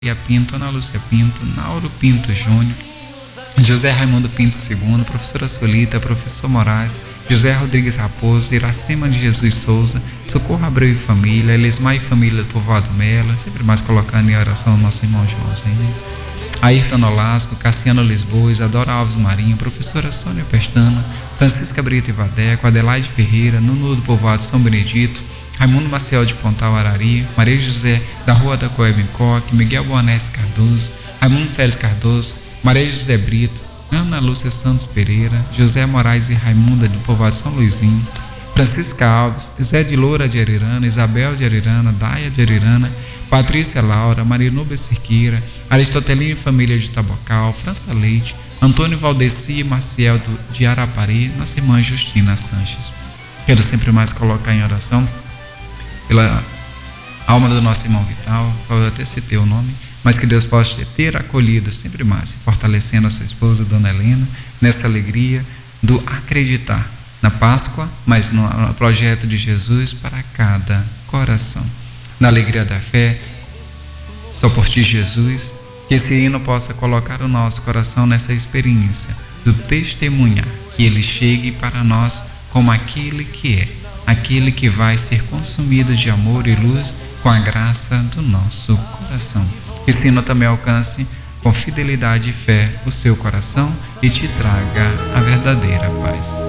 Pinto, Ana Lúcia Pinto, Nauro Pinto Júnior, José Raimundo Pinto II, professora Solita, professor Moraes, José Rodrigues Raposo, Iracema de Jesus Souza, Socorro Abreu e família, Elismar e família do Povoado Melo, sempre mais colocando em oração o nosso irmão Joãozinho, Ayrton Nolasco, Cassiano Lisboa, Isadora Alves Marinho, professora Sônia Pestana, Francisca Brito e Vadeco, Adelaide Ferreira, Nuno do Povoado São Benedito, Raimundo Maciel de Pontal Arari, Maria José da Rua da Coeba em Coque, Miguel Boanese Cardoso, Raimundo Félix Cardoso, Maria José Brito, Ana Lúcia Santos Pereira, José Moraes e Raimunda do Povoado São Luizinho, Francisca Alves, Zé de Loura de Arirana, Isabel de Arirana, Daia de Arirana, Patrícia Laura, Marinúbia Cirqueira, Aristotelino e família de Tabocal, França Leite, Antônio Valdeci e Maciel de Arapari, nossa irmã Justina Sanches. Quero sempre mais colocar em oração pela alma do nosso irmão Vital, eu até citei o nome, mas que Deus possa ter acolhido sempre mais, fortalecendo a sua esposa, Dona Helena, nessa alegria do acreditar na Páscoa, mas no projeto de Jesus para cada coração. Na alegria da fé, só por ti, Jesus, que esse hino possa colocar o nosso coração nessa experiência do testemunhar, que ele chegue para nós como aquele que é, aquele que vai ser consumido de amor e luz com a graça do nosso coração. Que esse hino também alcance com fidelidade e fé o seu coração e te traga a verdadeira paz.